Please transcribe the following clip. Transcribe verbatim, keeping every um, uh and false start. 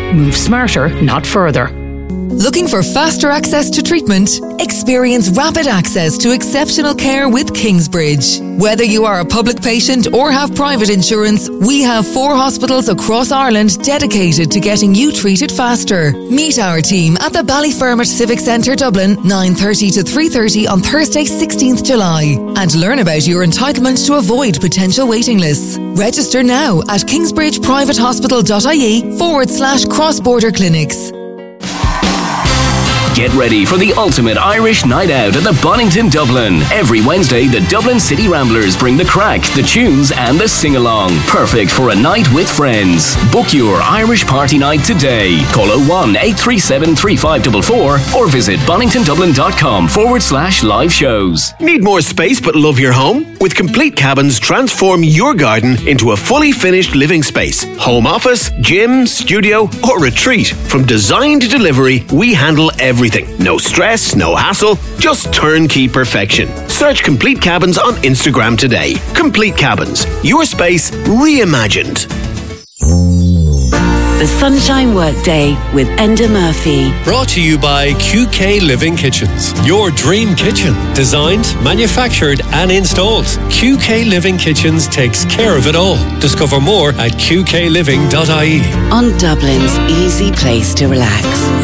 Move smarter, not further. Looking for faster access to treatment? Experience rapid access to exceptional care with Kingsbridge. Whether you are a public patient or have private insurance, we have four hospitals across Ireland dedicated to getting you treated faster. Meet our team at the Ballyfermot Civic Centre Dublin, nine thirty to three thirty on Thursday sixteenth July, and learn about your entitlement to avoid potential waiting lists. Register now at kingsbridgeprivatehospital.ie forward slash cross-border clinics. Get ready for the ultimate Irish night out at the Bonington Dublin. Every Wednesday, the Dublin City Ramblers bring the crack, the tunes and the sing-along. Perfect for a night with friends. Book your Irish party night today. Call oh one, eight three seven, three five four four or visit boningtondublin.com forward slash live shows. Need more space but love your home? With Complete Cabins, transform your garden into a fully finished living space. Home office, gym, studio or retreat. From design to delivery, we handle everything. No stress, no hassle, just turnkey perfection. Search Complete Cabins on Instagram today. Complete Cabins, your space reimagined. The Sunshine Workday with Enda Murphy. Brought to you by Q K Living Kitchens. Your dream kitchen. Designed, manufactured and installed. Q K Living Kitchens takes care of it all. Discover more at q k living dot I E. On Dublin's easy place to relax.